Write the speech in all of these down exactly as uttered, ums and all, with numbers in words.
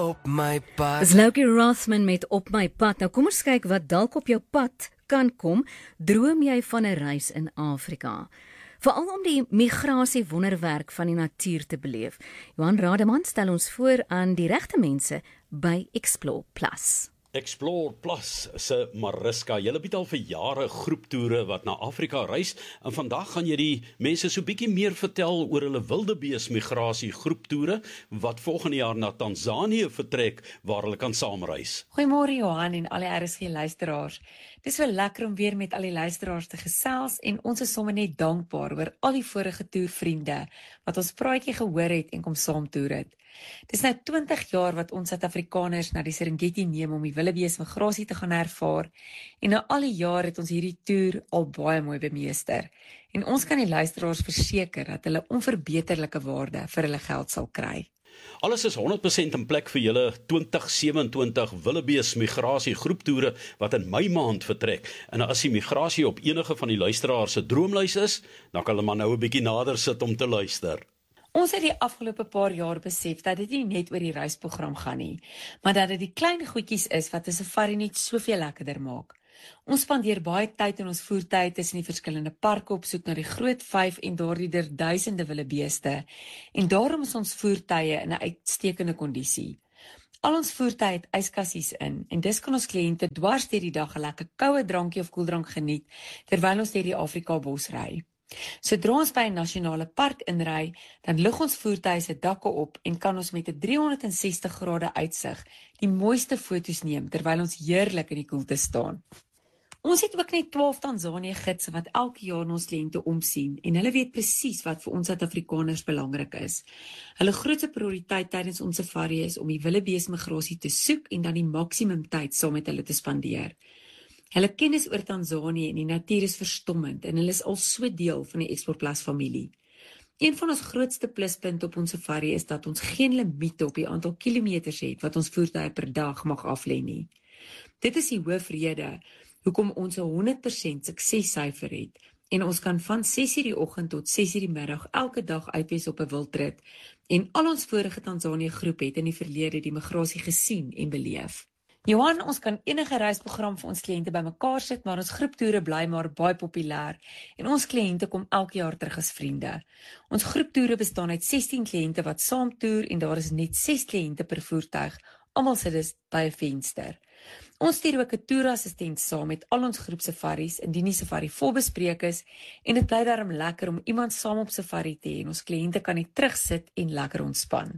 op my pad. Dis Loukie Rothman met Op my pad. Nou kom ons kyk wat dalk op jou pad kan kom. Droom jy van 'n reis in Afrika? Veral om die migrasie wonderwerk van die natuur te beleef. Johan Rademan stel ons voor aan die regte mense by Explore Plus. Explore Plus se Mariska, julle bied al vir jare groeptoere wat na Afrika reis en vandag gaan jy die mense so bietjie meer vertel oor hulle wildebees migrasie groeptoere wat volgende jaar na Tanzanië vertrek waar hulle kan saamreis. Goeiemôre Johan en al die R S G luisteraars. Dis wel lekker om weer met al die luisteraars te gesels en ons is sommer net dankbaar oor al die vorige toervriende wat ons praatjie gehoor het en kom saam toer het. Dis nou twintig jaar wat ons Suid-Afrikaners na die Serengeti neem om die wildebees migrasie te gaan ervaar en na al die jaar het ons hierdie toer al baie mooi bemeester. En ons kan die luisteraars verseker dat hulle onverbeterlike waarde vir hulle geld sal kry. Alles is honderd persent in plek vir julle twintig sewenentwintig wildebees migrasie groeptoere wat in Mei maand vertrek. En as die migrasie op enige van die luisteraars se droomlys is, dan kan hulle maar nou 'n bietjie nader sit om te luister. Ons het die afgelope paar jaar besef dat dit nie net oor die reisprogram gaan nie, maar dat dit die klein goedjies is wat 'n safari net soveel lekkerder maak. Ons spandeer baie tyd in ons voertuie tussen die verskillende parke op soek na die groot vyf en daardie der duisende wildebeeste en daarom is ons voertuie in 'n uitstekende kondisie. Al ons voertuie het yskassies in en dis kan ons kliënte dwars deur die dag 'n lekker koue drankie of koeldrank geniet terwyl ons deur die Afrika bos ry. Sodra ons by 'n nasionale park inry, dan lig ons voertuie se dakke op en kan ons met 'n driehonderdsestig grade uitsig die mooiste foto's neem terwyl ons heerlik in die koelte staan. Ons het ook net twaalf Tanzanië gidse wat elke jaar na ons kliënte omsien en hulle weet presies wat vir ons Suid-Afrikaners belangrik is. Hulle grootste prioriteit tydens ons safari is om die wildebeesmigrasie te soek en dan die maksimum tyd saam met hulle te spandeer. Hulle kennis oor Tanzanië en die natuur is verstommend en hulle is al so deel van die Explore Plus familie. Een van ons grootste pluspunte op ons safari is dat ons geen limiete op die aantal kilometers het wat ons voertuie per dag mag aflê nie. Dit is die hoofrede hoekom ons 'n honderd persent suksessyfer het en ons kan van ses uur die oggend tot ses uur die middag elke dag uitwees op 'n wildrit en al ons vorige Tanzanië groep het in die verlede die migrasie gesien en beleef. Johan, ons kan enige reisprogram vir ons kliënte bymekaar sit, maar ons groeptoere bly maar baie populêr en ons kliënte kom elke jaar terug as vriende. Ons groeptoere bestaan uit sestien kliënte wat saam toer en daar is net ses kliënte per voertuig. Almal sit dus by 'n venster. Ons stuur ook 'n toerassistent saam met al ons groepsafaris indien die safari volbespreek is en dit bly daarom lekker om iemand saam op safari te hê en ons kliënte kan net terugsit en lekker ontspan.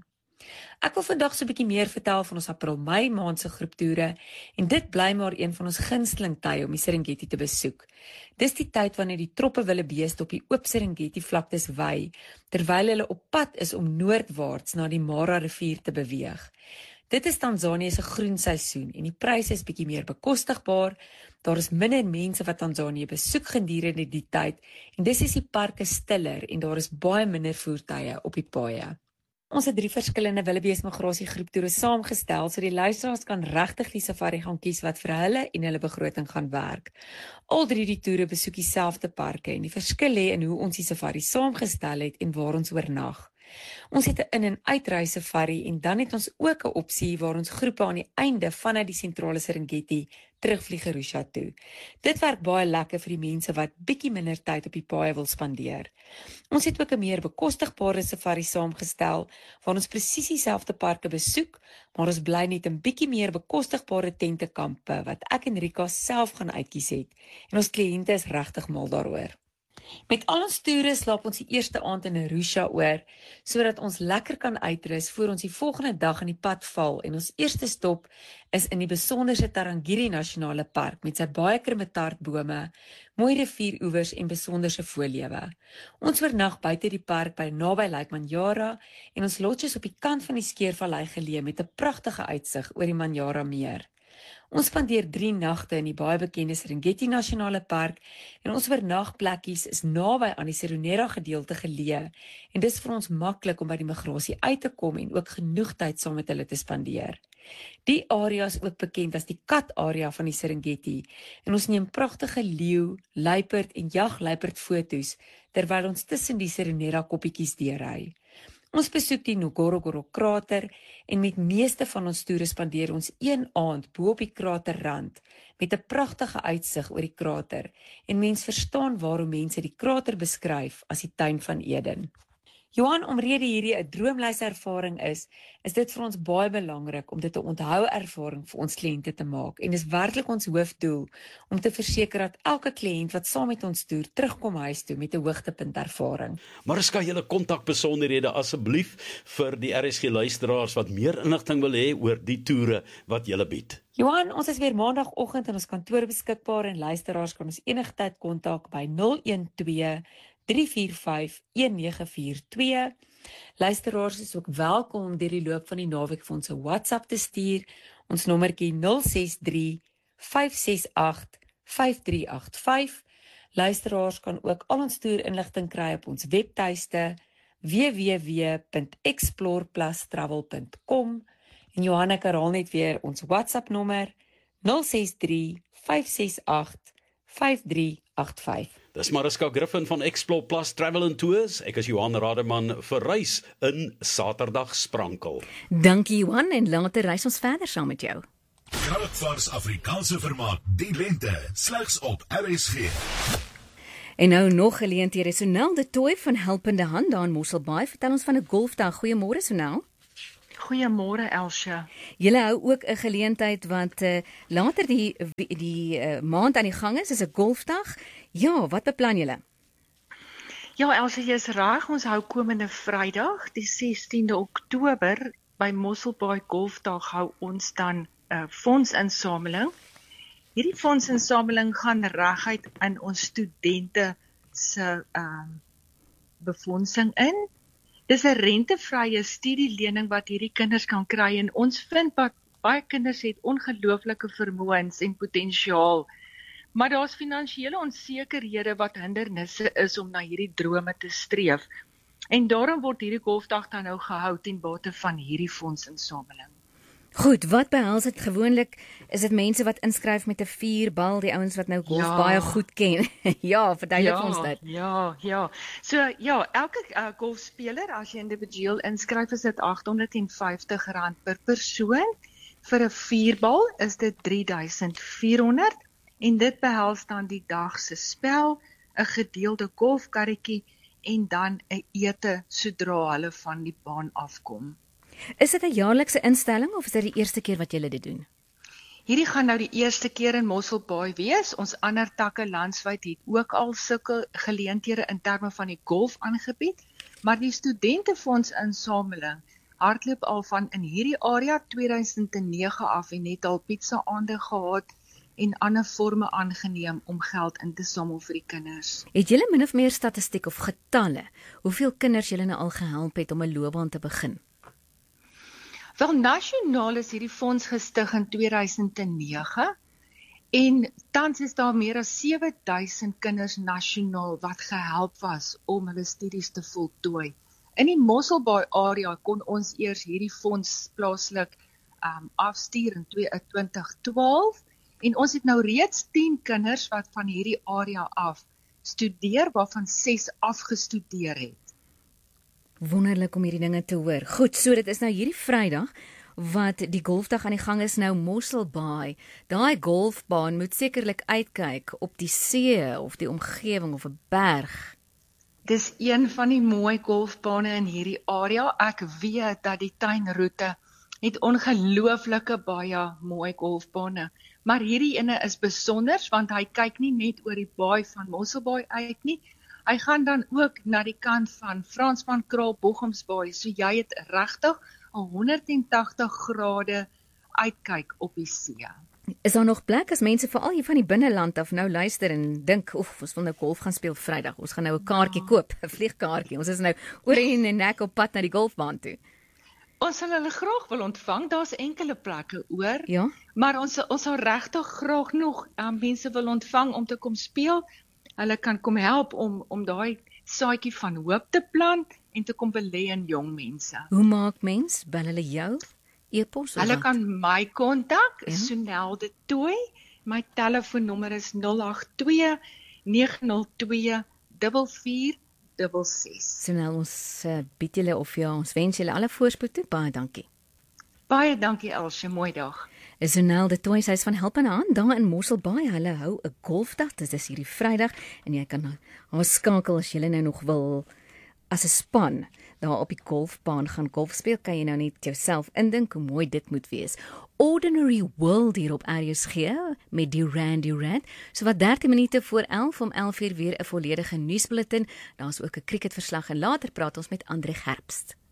Ek wil vandag so 'n bietjie meer vertel van ons April-Mei maand se groeptoere en dit bly maar een van ons gunsteling tye om die Serengeti te besoek. Dis die tyd wanneer die troppe wildebeeste op die oop Serengeti vlaktes wei terwyl hulle op pad is om noordwaarts na die Mara rivier te beweeg. Dit is Tanzanië se groenseisoen en die pryse is bietjie meer bekostigbaar. Daar is minder mense wat Tanzanië besoek gedurende die tyd en dis is die parke stiller en daar is baie minder voertuie op die paaie. Ons het drie verskillende wildebeesmigrasie groeptoere saamgestel, so die luisteraars kan regtig die safari gaan kies wat vir hulle en hulle begroting gaan werk. Al drie die toere besoek dieselfde parke en die verskil lê in hoe ons die safari saamgestel het en waar ons oornag. Ons het 'n in- en uitreis safari en dan het ons ook 'n opsie waar ons groepe aan die einde vanuit die sentrale Serengeti terugvlieg Arusha toe. Dit werk baie lekker vir die mense wat bietjie minder tyd op die paaie wil spandeer. Ons het ook 'n meer bekostigbare safari saamgestel waar ons presies dieselfde parke besoek, maar ons bly net 'n bietjie meer bekostigbare tentekampe wat ek en Rika self gaan uitkies het en ons kliënte is regtig mal daaroor. Met al ons toere slaap ons die eerste aand in Arusha oor, sodat ons lekker kan uitrus voor ons die volgende dag in die pad val en ons eerste stop is in die besonderse Tarangire Nasionale Park met sy baie krometartbome, mooi rivieroewers en besonderse voëllewe. Ons oornag buite die park by naby Lake Manyara en ons lodge is op die kant van die Skeervallei geleë met 'n pragtige uitsig oor die Manyara meer. Ons spandeer drie nagte in die baie bekende Serengeti Nasionale Park en ons oornagplekkies is naby aan die Seronera gedeelte geleë en dis vir ons maklik om by die migrasie uit te kom en ook genoeg tyd saam met hulle te spandeer. Die area is ook bekend as die kat-area van die Serengeti en ons neem pragtige leeu, luiperd en jagluiperd foto's terwyl ons tussen die Seronera koppietjies deurry. Ons besoek die Ngorongoro krater en met meeste van ons toere spandeer ons een aand bo op die kraterrand met 'n pragtige uitsig oor die krater en mens verstaan waarom mense die krater beskryf as die tuin van Eden. Johan, omrede hierdie 'n droomlyservaring is, is dit vir ons baie belangrik om dit 'n onthou ervaring vir ons kliënte te maak en is werklik ons hoofdoel om te verseker dat elke kliënt wat saam met ons toer terugkom huis toe met 'n hoogtepunt ervaring. Mariska, julle kontakbesonderhede asseblief vir die R S G luisteraars wat meer inligting wil hê oor die toere wat julle bied. Johan, ons is weer maandagooggend in ons kantoor beskikbaar en luisteraars kan ons enigtyd kontak by nul een twee drie vier vyf een nege vier twee. Luisteraars is ook welkom om deur die loop van die naweek vir ons 'n WhatsApp te stuur. Ons nommertjie nul ses drie vyf ses agt vyf drie agt vyf. Luisteraars kan ook al ons toerinligting kry op ons webtuiste w w w punt explore plus travel punt com. En Johanna herhaal net weer ons WhatsApp nommer nul ses drie vyf ses agt vyf drie agt vyf. Dis Mariska Griffin van Explore Plus Travel and Tours. Ek is Johan Rademan vir reis in Saterdag Sprankel. Dankie Johan en later reis ons verder saam met jou. Kraakvars Afrikaanse vermaak die lente slegs op R S G. En nou nog geleenthede. Sonel de Tooi van Helpende Hand daar in Mosselbaai vertel ons van 'n golfdag. Goeiemôre Sonel. Goeiemôre Elsje. Julle hou ook 'n geleentheid wat uh, later die die uh, maand aan die gang is, is 'n golfdag. Ja, wat beplan julle? Ja Elsje, jy is reg, ons hou komende Vrydag, die sestiende Oktober by Mosselbaai Golfdag hou ons dan 'n uh, fondsinsameling. Hierdie fondsinsameling gaan reguit in ons studente se uh, befondsing in. Dis 'n rentevrye studielening wat hierdie kinders kan kry en ons vind dat baie kinders het ongelooflike vermoëns en potensiaal. Maar daar's finansiële onsekerhede wat hindernisse is om na hierdie drome te streef. En daarom word hierdie golfdag dan nou gehou ten bate van hierdie fondsinsameling. Goed, wat behels dit gewoonlik? Is dit mense wat inskryf met 'n vuurbal, die ouens wat nou golf Ja. baie goed ken? Ja, verduidelik Ja, ons dit. ja, ja. So ja, elke uh, golfspeler as jy individueel inskryf is dit agt honderd en vyftig rand per persoon. Vir 'n vuurbal is dit drie duisend vier honderd en dit behels dan die dag se spel, 'n gedeelde golfkarretjie en dan 'n ete sodra hulle van die baan afkom. Is dit 'n jaarlikse instelling of is dit die eerste keer wat julle dit doen? Hierdie gaan nou die eerste keer in Mosselbaai wees. Ons ander takke landwyd het ook al sulke geleenthede in terme van die golf aangebied, maar die studentefonds insameling hardloop al van in hierdie area twee duisend nege af en het al pizza aande gehad en ander forme aangeneem om geld in te samel vir die kinders. Het julle min of meer statistiek of getalle hoeveel kinders julle nou al gehelp het om 'n loopbaan te begin? Wel, nasionaal is hierdie fonds gestig in twee duisend nege en tans is daar meer as sewe duisend kinders nasionaal wat gehelp was om hulle studies te voltooi. In die Mosselbaai area kon ons eers hierdie fonds plaaslik um, afstuur in twintig twaalf en ons het nou reeds tien kinders wat van hierdie area af studeer, waarvan ses afgestudeer het. Wonderlik om hierdie dinge te hoor. Goed, so dit is nou hierdie Vrydag wat die golfdag aan die gang is nou Mosselbaai. Daai golfbaan moet sekerlik uitkyk op die see of die omgewing of 'n berg. Dis een van die mooi golfbane in hierdie area. Ek weet dat die tuinroete het ongelooflike baie mooi golfbane, maar hierdie ene is besonders want hy kyk nie net oor die baai van Mosselbaai uit nie. Hy gaan dan ook na die kant van Fransmankraal, Bochumsbaai, so jy het regtig 'n honderd en tagtig grade uitkyk op die see. Is daar nog plek as mense veral hier van die binneland af nou luister en dink, oef, ons wil nou golf gaan speel Vrydag. Ons gaan nou 'n kaartjie ja. koop, 'n vliegkaartjie. Ons is nou oor en en nek op pad na die golfbaan toe. Ons sal hulle graag wil ontvang. Daar's enkele plekke oor. Ja. Maar ons ons sal regtig graag nog um, mense wil ontvang om te kom speel. Hulle kan kom help om om daai saadjie van hoop te plant en te kom belê in jong mense. Hoe maak mens? Bel hulle jou? E-pos of Hulle wat? kan my kontak, Ja? Sonel de Tooi. My telefoonnommer is nul agt twee nege nul twee vier vier dubbel ses. So nou ons uh, bied julle of ja, ons wens julle alle voorspoed toe. Baie dankie. Baie dankie Elsje, mooi dag. Is Ronel de Toys huis van Help aan Hand daar in Mosselbaai. Hulle hou 'n golfdag. Dit is hierdie Vrydag en jy kan haar skakel as jy nou nog wil as 'n span daar op die golfbaan gaan golf speel. Kan jy nou net jouself indink hoe mooi dit moet wees. Ordinary World hier op R S G met Duran Duran. So wat dertien minute voor elf om elf uur weer 'n volledige nuusbulletin. Daar's ook 'n cricketverslag en later praat ons met Andre Gerbst.